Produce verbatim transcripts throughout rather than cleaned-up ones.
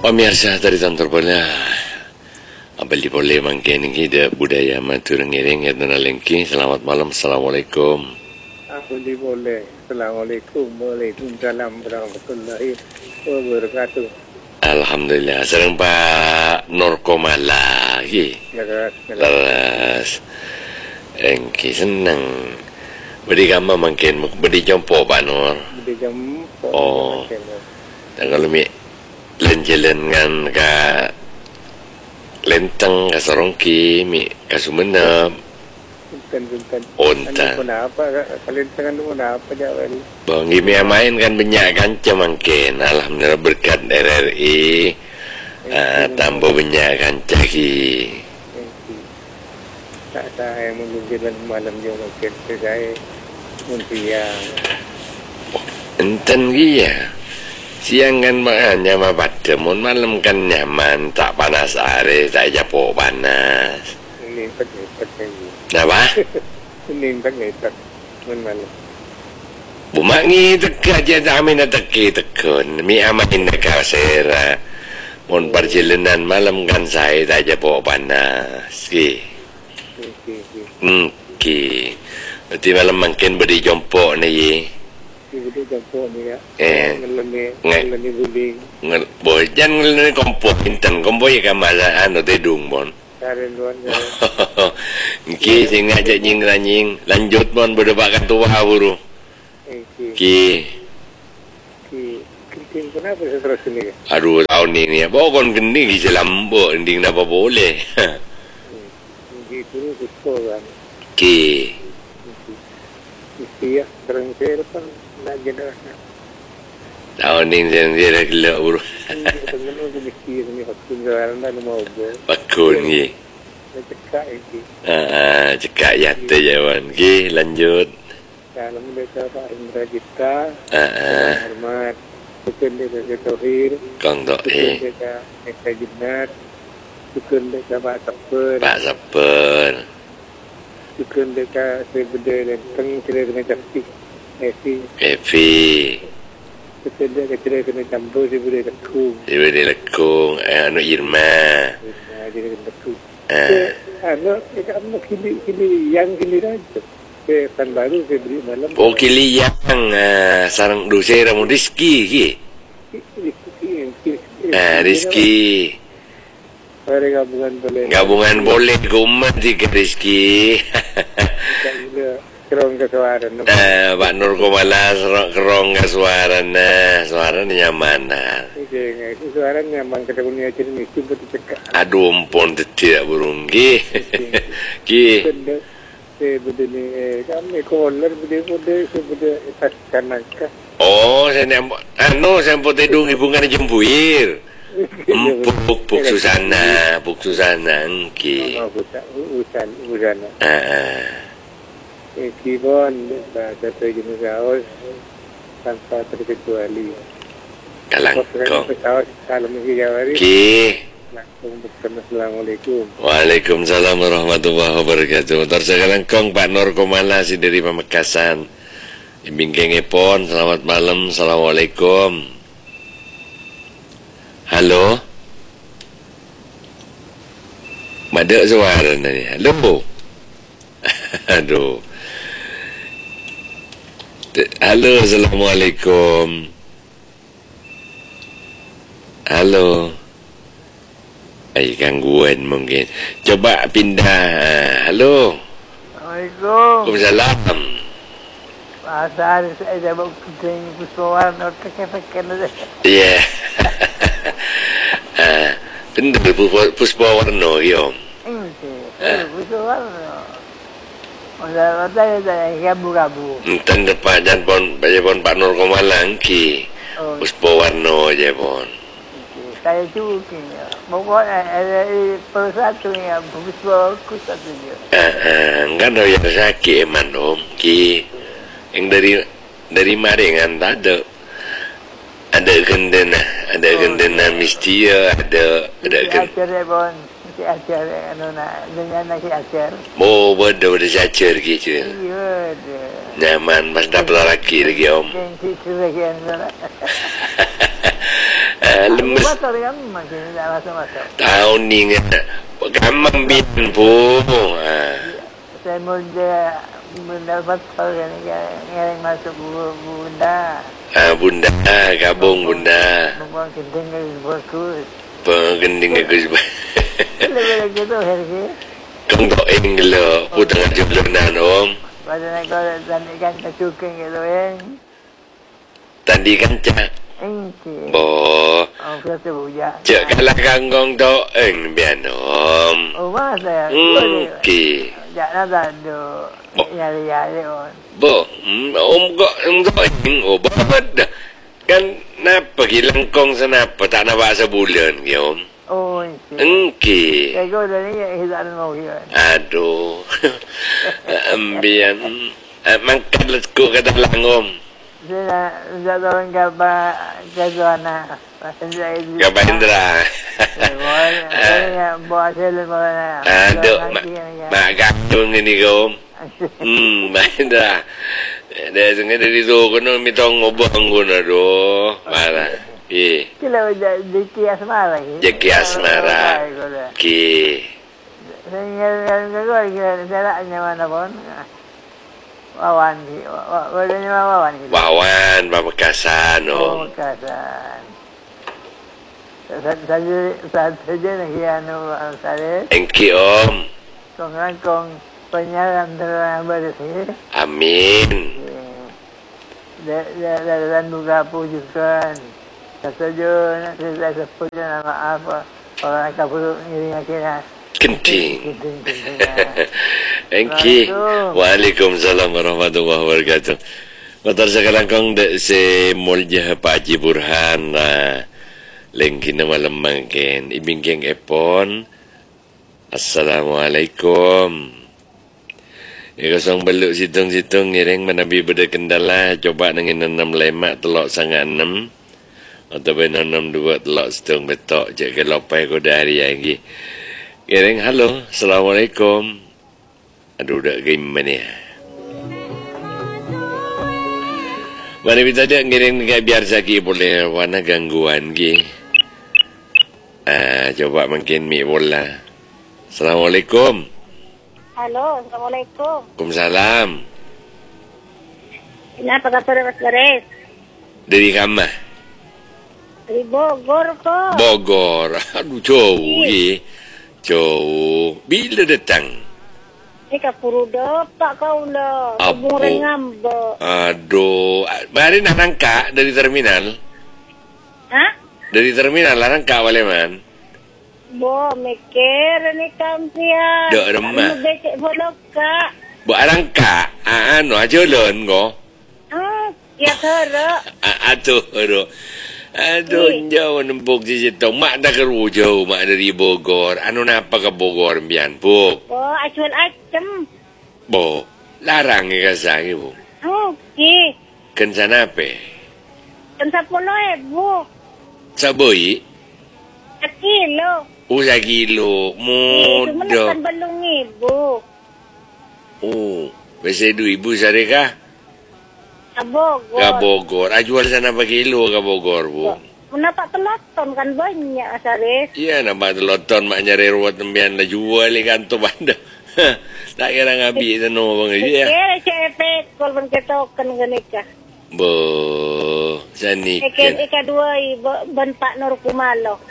Pemirsa dari Tantor Bola, abali boleh mangkin kita budaya matur ngiring ya nalengki. Selamat malam, assalamualaikum. Abali boleh, assalamualaikum, waalaikumsalam warahmatullahi wabarakatuh. Alhamdulillah, sering Pak Norkomala, ki. Leras, engki seneng. Beri gambar mangkin, beri jompo Pak Nur. Beri jompo. Oh, dan kalau mi lenjelan kan ka lenteng ka Sorongki mi ka Sumenep Bukan-bukan Onta kenapa kalian tangan dulu kenapa jawab bang mi main kan banyak kanca mangkin. Alhamdulillah berkat R R I uh, tambah banyak kanca ki tak saya mengujilan malam dia mungkin saya muntiang enten ki ya. Siang kan makanya mah bademon, malam kan nyaman, tak panas are, tak japok panas. Ini pet-pet lagi. Apa? Ini pet-pet malam. Bumangi teka aja kami nak teki tekun, mi amain dekat sera. Mon perjalanan malam kan saya tak japok panas. Ki. Hmm, ki. Berarti malam makin beri jompo ni. Ibu jompo ni ya. Eh, ngelani ngelani buling. Ngel, boy, jangan ngelani kompor intan, kompor ya kamala anu tedung bon. Karen luan ya. Ki sing ngajak nying ranying, lanjut bon berdebakan tua buru. Ki. Ki, kenting kenapa terus ni? Aduh tahun ini ya, pokon geni ki selambo, ending napa boleh. Ki dulu kuskoran. Ki. Iya, terang saya depan nak jelas. Tahun ini dia gelak buru. Tengah tu mesti ni hakun jalan dah mau ber. Bakun ki. Cekak ini. Ah, cekak ya tu jawan. Ki lanjut. Kalau mereka Pak Indra Gita. Ah, hormat. Bukan dia Tauhid. Kang Tauhid. Dia Eka Jinnat. Bukan dia Pak Saper. Pak Saper. Bukan dekat saya benda lenteng kira kena cantik Efi Efi bukan dia kira kena campur saya benda lekung dia benda lekung eh, anu Irma dia kena lekung ah. anu anu kili kili yang kili raja ke pan baru saya beri malam oh kili yang uh, sarang dusera mu Rizki ki ah Rizki gabungan boleh gabungan boleh gumat di ke Rizki kerong kesuaran ah Pak Nur Komala kerong kesuaran nah suara nyaman nah suara nyaman ketemu ni aja ni cuba dicekak aduh ampun tidak burung ki ki sebeda ni kami kolar benda benda sebeda tas kanaka oh saya nampak anu saya nampak tedung ibu kan jembuir Empuk Puk Susana, Puk Susana engki. Oh, Usan, Usana. Ah. Eh, kibon bahasa jenis kaos tanpa terkecuali. Kalangkong. Kalau mungkin jawari. Ki. Langsung bukan assalamualaikum. Waalaikumsalam warahmatullahi wabarakatuh. Tersekalangkong Pak Nur Komala si dari Pamekasan. Imbingkengipon, selamat malam, assalamualaikum. Halo. Ada suara ni. Halo. Aduh. Halo, assalamualaikum. Halo. Ay, gangguan mungkin. Coba pindah. Halo. Assalamualaikum. Waalaikumsalam. Pasal saya dah buat kucing kusuan atau kefekan ada. Ya. Ah, benar Puspa Warno yo. Iya, Puspa Warno. Ada ada ada gabu-gabu. Enten depan jan pon pon Pak Nur Komala ki. Puspa Warno je pon. Saya juga ya. Pokoknya ada persatunya Puspa kusatunya. Ah, enggak ada yang sakit eman om ki. Yang dari dari maringan tak ada. Ada gendena, ada oh, gendena mistia, ada ada gendena. Ajar bon, si ajar anu nak dengan nak si ajar. Oh, bodoh ada ajar gitu. Iya, ada. Nyaman pas dapat lelaki lagi om. Si lagi anu nak. lemes. Masuk kan makin tak masuk-masuk. Tahun ni kan. Kamang bin po. Ha. Saya muda mendapat orang yang masuk bunda. Ah, bunda, kabung bunda. Membuang kenting ke bagus. Pengending aku sebab. Lebih gitu hari. Kang dok ing lo, putang julunan om. Pada nak kau tandikan kecuking gitu yang. Tandi kanca. Engki. Bo. Oh, kata buja. Cek kalah kangkong dok ing bian om. Oh, masa. Engki. Jangan tak do. Yari-yari on. Bo, om kok om dok ing obat dah. Kan napa kilangkong sanapa tak nak bahasa bulan ki om. Oh, engki. Engki. Kaya kau dah ni hidup mau kian. Aduh. Ambian. Mangkat letku kata lang om. Saya nak orang kaba kezuana. Pasal itu. Kapa Indra. Saya bawa selen mana. Aduh, mak mak gakung ini kau. Hmm, Indra. Dah sengaja dari tu kono mitong ngobong kono doh. Mana? Eh. Kila di kias marah. Di kias marah. Ki. Saya ngagoi kira saya nak mana pun. Wawan, wadanya wawan. Wawan, Pamekasan om. Pamekasan. Saja saja nak kianu saya. Engki om. Kong kong penyaran terang bersih. Amin. Dan buka pujukan. Setuju nak saya sebut nama apa orang kapur ngiring akhirnya. Kenting. Engki. Waalaikumsalam warahmatullahi wabarakatuh. Motor sekarang kong de se molje Pak Haji Burhan na lengki na malam mangkin ibingking epon. Assalamualaikum. Ikosong beluk situng-situng ngiring menabi beda kendala coba nangin enam lemak telok sangat enam atau ben enam dua telok situng betok cek ke lopai ko dari lagi. Ngiring halo, assalamualaikum. Aduh dak game mana ya? Mana kita dia ngiring kayak biar saki boleh warna gangguan gi. Ah coba mungkin mi bola. Assalamualaikum. Halo, Assalamualaikum. Waalaikumsalam. Kenapa kabar Mas Gares? Dari kamah? Dari Bogor kok. Bogor. Aduh jauh ye. Jauh. Bila datang? Ini kapuru dapat kau lah. Apa? Hubung ngambek. Aduh. Mari nak rangka dari terminal. Hah? Dari terminal lah rangka boleh man. Bo, mikir ni kampian. Dok remah. Anu becek bolok kak. Buat rangka. Ah, anu aja lon ko. Hmm, ya teruk. Aduh, aduh. Aduh, jauh nempuk di situ. Mak dah keru jauh, mak dari Bogor. Anu napa ke Bogor, bian, Puk? Bo, acuan acem. Bo, larang ke kasang ibu. Hmm, ki. Kan sana apa? Kan sepuluh ibu. Saboi? Sekilo. Oh, sekilo. Itu Mudah. menekan belum ibu. Oh, biasa du ibu sarika? Ke Bogor. Ke Bogor. Ah, jual sana apa kilo ke Bogor, Bu? Mendapat teloton kan banyak, Asaris. Iya, nampak teloton mak nyari ruwet tembian lah jual ikan tu banda. Tak kira ngabi sana bang ya. Kira cepet kalau ben ketoken genika. Bo, sani Ikan kan. ikan dua ben Pak Nur Kumalo.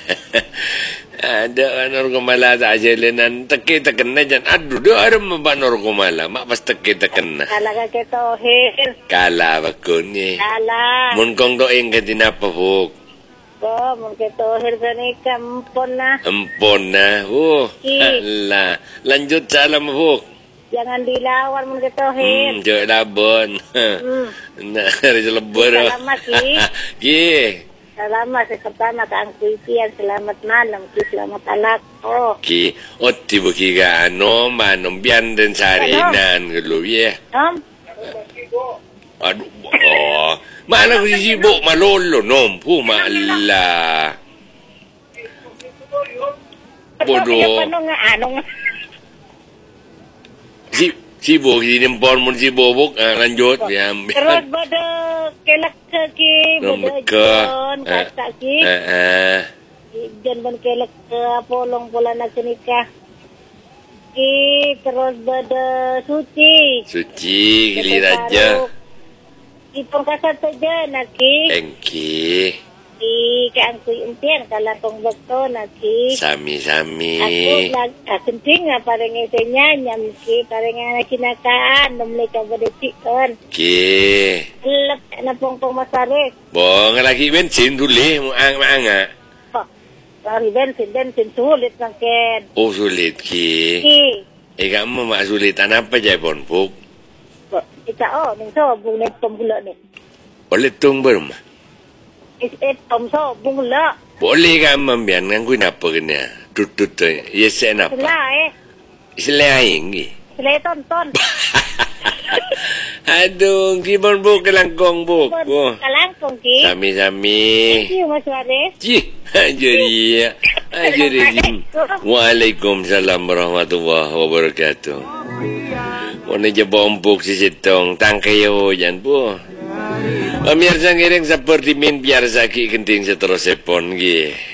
Ada Nur Kumala tak jalanan teki tekena jan. Aduh, dia ada Pak Nur Kumala. Mak pas teki tekena. Kala ka ketohir. Kala bakun ni. Kala. Mun kong doing ka dinapa buk. Ko mun ketohir genika empon na. Empon na. Oh, ala. Lanjut salam buk. Jangan dilawan mun ketohir. Hmm, jauh labon. Hmm. Nah, hari lebur. Selamat, Ki. Ki. Selamat pertama ke Angku Ipian. Selamat malam, Ki. Selamat alak. Oh. Ki, otti buki ka ano, manom biyan din sa arinan. Gulo, yeah. Om. Aduh, oh. Mana ko sibuk malolo, nom. Pumala. Bodoh. Ano nga, ano nga. Si, Sibuk di nempon mun sibuk ah, lanjut ya. Terus pada kelak ke ki, pada jon kata ki. Ah, ah. Jon ban kelak ke polong pola nak nikah. Ki terus pada suci. Suci gili raja. Ipon kasat saja nak ki. Engki. Ki ke angkui impian kalau tong bekto nak ki. Sami-sami. Aku nak kenting apa dengan senya nyam ki parengan kinakaan mereka berdecikan. Ki. Lep na pong-pong masarik. Bong lagi bensin dulu muang maanga. Dari bensin bensin sulit mungkin. Oh sulit ki. Ki. Eh kamu mak sulit apa je pon puk? Kita oh ning so bung nek tom gula ni. Boleh tung berma. Is et tom so bung gula. Boleh kamu biar ngangguin apa kena? Tutut tu. Yes apa? Selah eh. Selain ki. Selah tonton. Aduh, ki pon puk kelangkong puk. Oh. Kalangkong ki. Sami-sami. Ki Mas Waris. Ji, jadi jadi. Waalaikumsalam warahmatullahi wabarakatuh. Kone je bompuk si sitong tangkayo jan po. Pemirsa ngiring seperti min biar saki kenting seterus sepon gi.